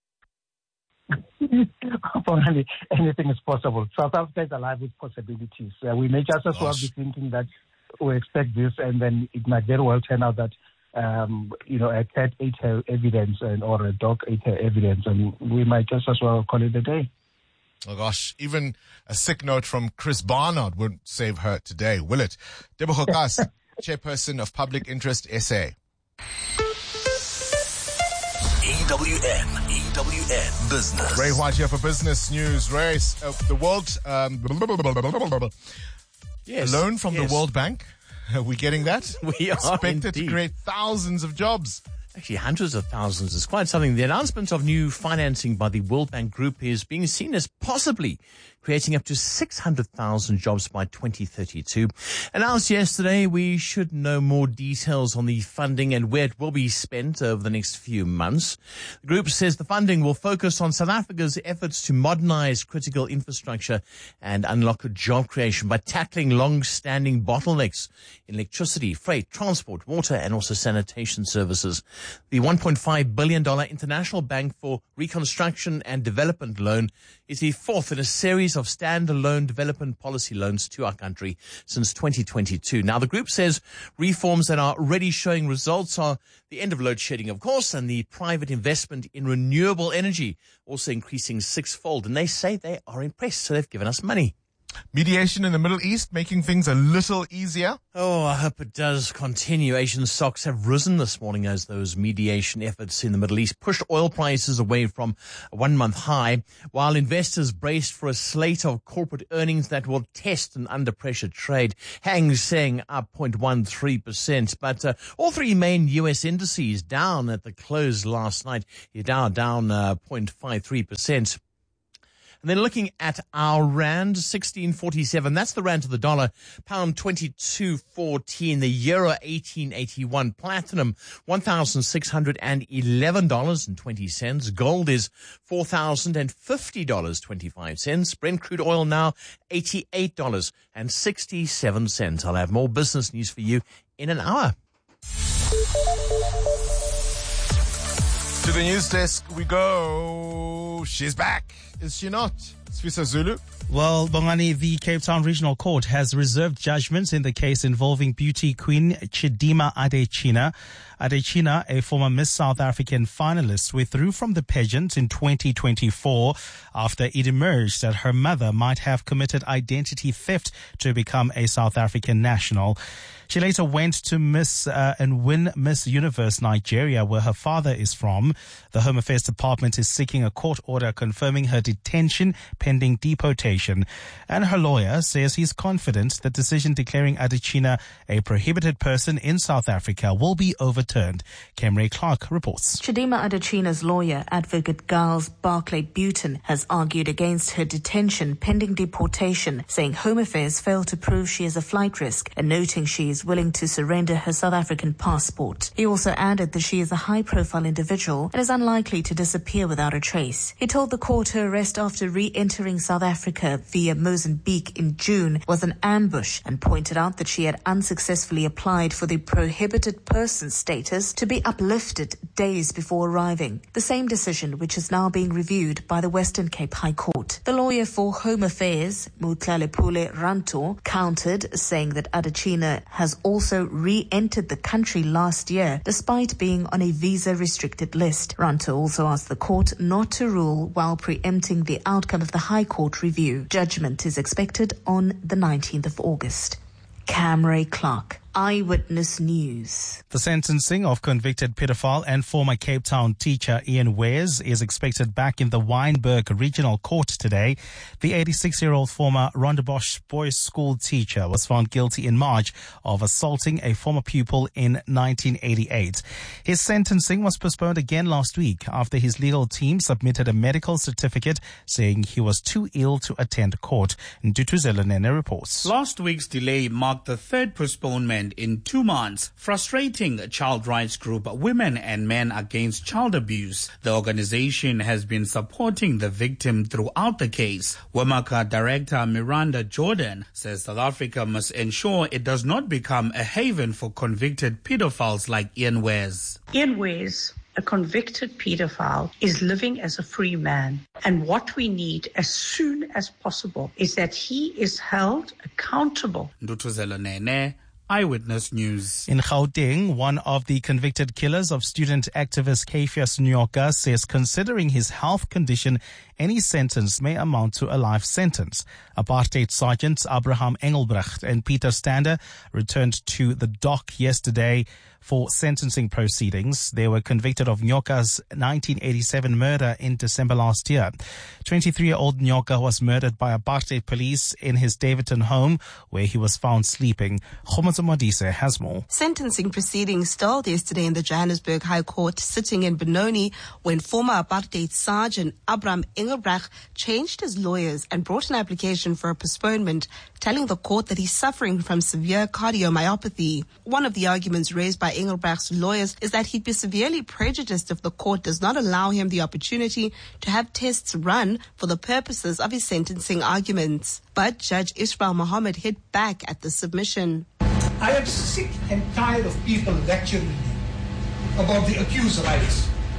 Apparently, anything is possible. South Africa is alive with possibilities. Uh, we may just as well Gosh. be thinking that we expect this, and then it might very well turn out that um, you know, a cat ate her evidence and or a dog ate her evidence, and we might just as well call it a day. Oh gosh, even a sick note from Chris Barnard wouldn't save her today, will it? Tebogo Kas, Chairperson of Public Interest S A. E W N, E W N Business. Ray White here for Business News. Ray, uh, the world, um, Yes, a loan from yes. the World Bank. Are we getting that? We are Expected to indeed. create thousands of jobs. Actually, hundreds of thousands. It's quite something. The announcement of new financing by the World Bank Group is being seen as possibly creating up to six hundred thousand jobs by twenty thirty-two. Announced yesterday, we should know more details on the funding and where it will be spent over the next few months. The group says the funding will focus on South Africa's efforts to modernize critical infrastructure and unlock job creation by tackling long-standing bottlenecks in electricity, freight, transport, water, and also sanitation services. The one point five billion dollars International Bank for Reconstruction and Development loan is the fourth in a series of of standalone development policy loans to our country since twenty twenty-two. Now, the group says reforms that are already showing results are the end of load shedding, of course, and the private investment in renewable energy also increasing sixfold. And they say they are impressed, so they've given us money. Mediation in the Middle East making things a little easier. Oh, I hope it does continue. Asian stocks have risen this morning as those mediation efforts in the Middle East pushed oil prices away from a one-month high, while investors braced for a slate of corporate earnings that will test an under-pressure trade. Hang Seng up zero point one three percent, but uh, all three main U S indices down at the close last night. You're down, down uh, zero point five three percent. And then looking at our rand, sixteen forty-seven. That's the rand to the dollar. Pound twenty-two fourteen. The euro eighteen eighty-one. Platinum one thousand six hundred eleven dollars and twenty cents. Gold is four thousand fifty dollars and twenty-five cents. Brent crude oil now eighty-eight dollars and sixty-seven cents. I'll have more business news for you in an hour. To the news desk we go. She's back. Is she not? Sfisa Zulu. Well, Bongani, the Cape Town Regional Court has reserved judgment in the case involving beauty queen Chidima Adechina. Adechina, a former Miss South African finalist, withdrew from the pageant in twenty twenty-four after it emerged that her mother might have committed identity theft to become a South African national. She later went to Miss uh, and win Miss Universe Nigeria, where her father is from. The Home Affairs Department is seeking a court order confirming her detention pending deportation. And her lawyer says he's confident the decision declaring Adechina a prohibited person in South Africa will be overturned. Kemre Clark reports. Chidima Adechina's lawyer, Advocate Giles Barclay Buton, has argued against her detention pending deportation, saying Home Affairs failed to prove she is a flight risk and noting she is willing to surrender her South African passport. He also added that she is a high-profile individual and is unlikely to disappear without a trace. He told the court her arrest after re-entering South Africa via Mozambique in June was an ambush and pointed out that she had unsuccessfully applied for the prohibited person status to be uplifted days before arriving. The same decision which is now being reviewed by the Western Cape High Court. The lawyer for Home Affairs, Mutlalepule Ranto, countered, saying that Adechina has also re-entered the country last year despite being on a visa-restricted list. Ranto also asked the court not to rule while preempting the outcome of the High Court review. Judgment is expected on the nineteenth of August. Camray Clark, Eyewitness News. The sentencing of convicted pedophile and former Cape Town teacher Ian Wares is expected back in the Wynberg Regional Court today. The eighty-six-year-old former Rondebosch Boys School teacher was found guilty in March of assaulting a former pupil in nineteen eighty-eight. His sentencing was postponed again last week after his legal team submitted a medical certificate saying he was too ill to attend court. Ntutuzelo Nene reports. Last week's delay marked the third postponement in two months, frustrating child rights group Women and Men Against Child Abuse. The organization has been supporting the victim throughout the case. WAMACA Director Miranda Jordan says South Africa must ensure it does not become a haven for convicted pedophiles like Ian Wares. Ian Wares, a convicted pedophile, is living as a free man. And what we need as soon as possible is that he is held accountable. Ndutuzelo Nene, Eyewitness News. In Gauteng, one of the convicted killers of student activist Kefias Nyoka says considering his health condition, any sentence may amount to a life sentence. Apartheid Sergeants Abraham Engelbrecht and Peter Stander returned to the dock yesterday for sentencing proceedings. They were convicted of Nyoka's nineteen eighty-seven murder in December last year. twenty-three-year-old Nyoka was murdered by apartheid police in his Davidton home, where he was found sleeping. Khomatso Modise has more. Sentencing proceedings stalled yesterday in the Johannesburg High Court, sitting in Benoni, when former apartheid sergeant Abraham Engelbrecht changed his lawyers and brought an application for a postponement, telling the court that he's suffering from severe cardiomyopathy. One of the arguments raised by Engelbrecht's lawyers is that he'd be severely prejudiced if the court does not allow him the opportunity to have tests run for the purposes of his sentencing arguments. But Judge Ismail Mohammed hit back at the submission. I am sick and tired of people lecturing me about the accused rights.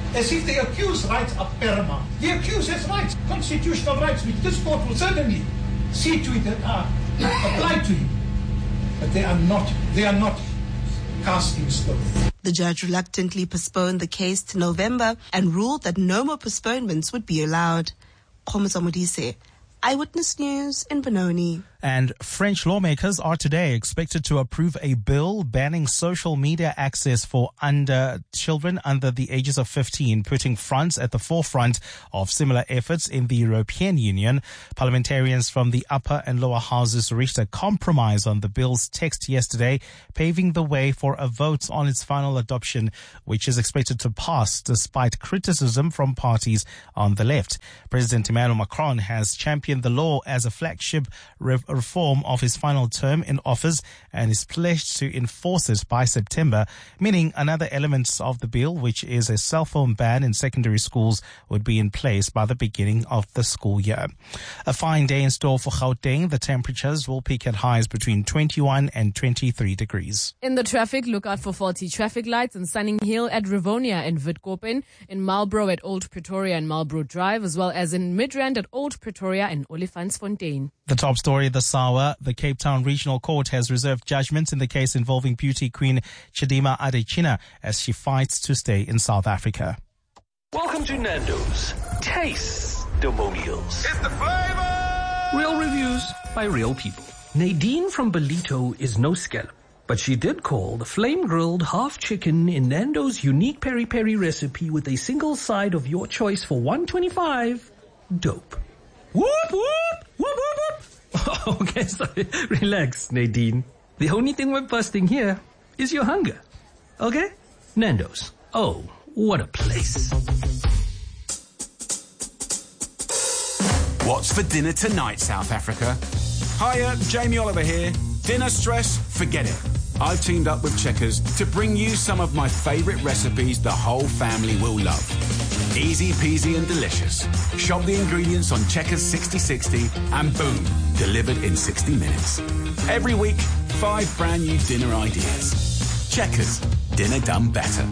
as if the accused's rights are paramount. The accused has rights, constitutional rights, which this court will certainly see to it that are applied to him. But they are not, they are not cast in stone. The judge reluctantly postponed the case to November and ruled that no more postponements would be allowed. Khomosa Modise, Eyewitness News in Benoni. And French lawmakers are today expected to approve a bill banning social media access for under children under the ages of fifteen, putting France at the forefront of similar efforts in the European Union. Parliamentarians from the upper and lower houses reached a compromise on the bill's text yesterday, paving the way for a vote on its final adoption, which is expected to pass despite criticism from parties on the left. President Emmanuel Macron has championed the law as a flagship rev- reform of his final term in office and is pledged to enforce it by September, meaning another element of the bill, which is a cell phone ban in secondary schools, would be in place by the beginning of the school year. A fine day in store for Gauteng. The temperatures will peak at highs between twenty-one and twenty-three degrees. In the traffic, look out for faulty traffic lights in Sunning Hill at Rivonia and Witkoppen, in Marlborough at Old Pretoria and Marlborough Drive, as well as in Midrand at Old Pretoria and Olifantsfontein. The top story this hour, the Cape Town Regional Court has reserved judgment in the case involving beauty queen Chidima Adesina as she fights to stay in South Africa. Welcome to Nando's Taste-Domonials. It's the flavor! Real reviews by real people. Nadine from Belito is no scallop, but she did call the flame-grilled half chicken in Nando's unique peri-peri recipe with a single side of your choice for one twenty-five dope. Whoop, whoop, whoop, whoop, whoop. Okay, sorry. Relax, Nadine. The only thing we're busting here is your hunger. Okay? Nando's. Oh, what a place. What's for dinner tonight, South Africa? Hiya, Jamie Oliver here. Dinner stress? Forget it. I've teamed up with Checkers to bring you some of my favourite recipes the whole family will love. Easy peasy and delicious. Shop the ingredients on Checkers sixty sixty and boom, delivered in sixty minutes. Every week, five brand new dinner ideas. Checkers, dinner done better.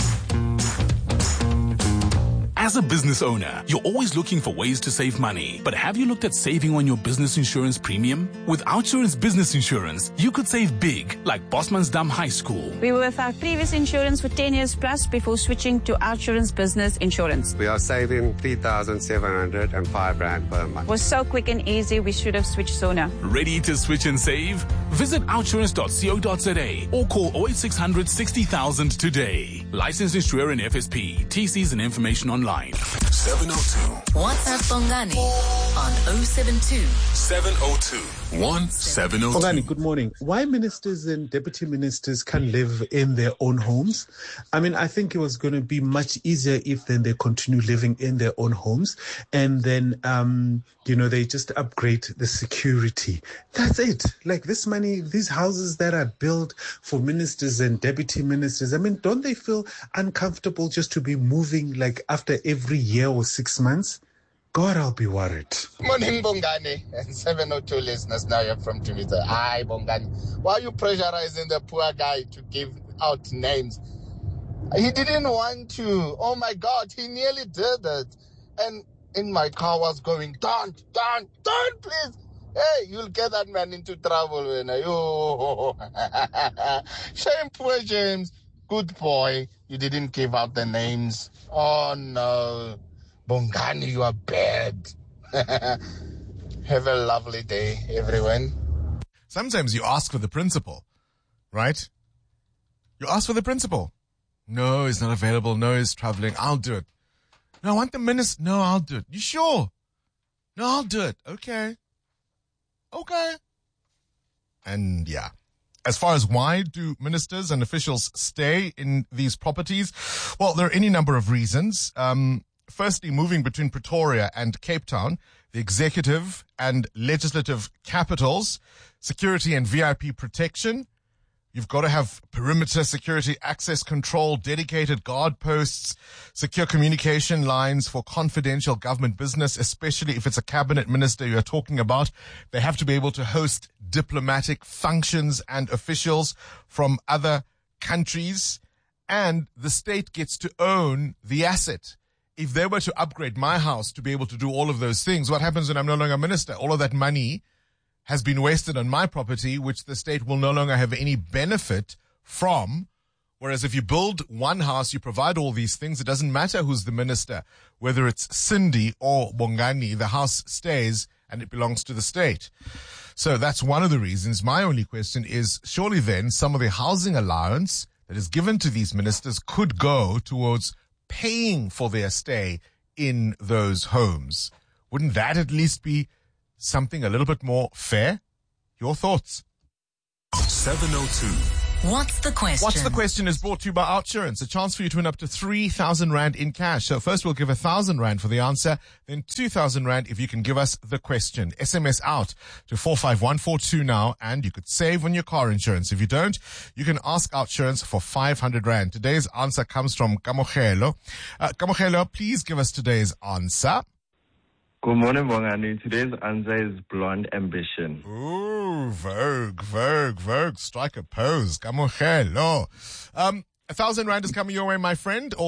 As a business owner, you're always looking for ways to save money. But have you looked at saving on your business insurance premium? With Outsurance Business Insurance, you could save big, like Bosmansdam High School. We were with our previous insurance for ten years plus before switching to Outsurance Business Insurance. We are saving three thousand seven hundred five rand per month. It was so quick and easy, we should have switched sooner. Ready to switch and save? Visit outsurance dot co dot za or call oh eight six hundred sixty thousand today. Licensed insurer and F S P. T Cs and information online. seven oh two. WhatsApp Bongani on oh seven two. seven oh two. one seven oh two. Bongani, good morning. Why ministers and deputy ministers can't live in their own homes? I mean, I think it was going to be much easier if then they continue living in their own homes and then, um, you know, they just upgrade the security. That's it. Like this money, these houses that are built for ministers and deputy ministers, I mean, don't they feel uncomfortable just to be moving like after every year or six months? God, I'll be worried. Morning, Bongani. And seven oh two listeners now you're from Twitter. Hi, Bongani. Why are you pressurizing the poor guy to give out names? He didn't want to. Oh, my God. He nearly did it. And in my car was going, don't, don't, don't, please. Hey, you'll get that man into trouble. When you Shame, poor James. Good boy. You didn't give out the names. Oh, no. Bongani, you are bad. Have a lovely day, everyone. Sometimes you ask for the principal, right? You ask for the principal. No, he's not available. No, he's traveling. I'll do it. No, I want the minister. No, I'll do it. You sure? No, I'll do it. Okay. Okay. And yeah. As far as why do ministers and officials stay in these properties? Well, there are any number of reasons. Um, Firstly, moving between Pretoria and Cape Town, the executive and legislative capitals, security and V I P protection. You've got to have perimeter security, access control, dedicated guard posts, secure communication lines for confidential government business, especially if it's a cabinet minister you're talking about. They have to be able to host diplomatic functions and officials from other countries. and the state gets to own the asset. If they were to upgrade my house to be able to do all of those things, what happens when I'm no longer minister? All of that money has been wasted on my property, which the state will no longer have any benefit from. Whereas if you build one house, you provide all these things, it doesn't matter who's the minister, whether it's Cindy or Bongani, the house stays and it belongs to the state. So that's one of the reasons. My only question is, surely then some of the housing allowance that is given to these ministers could go towards paying for their stay in those homes. Wouldn't that at least be something a little bit more fair? Your thoughts? seven oh two. What's the question? What's the question is brought to you by Outsurance. A chance for you to win up to three thousand rand in cash. So first we'll give one thousand rand for the answer, then two thousand rand if you can give us the question. S M S out to four five one four two now, and you could save on your car insurance. If you don't, you can ask Outsurance for five hundred rand. Today's answer comes from Kamohelo. Uh, Kamohelo, please give us today's answer. Good morning, Bongani. Today's answer is Blonde Ambition. Ooh, Vogue, Vogue, Vogue. Strike a pose. Kamohelo. Um, a thousand rand is coming your way, my friend.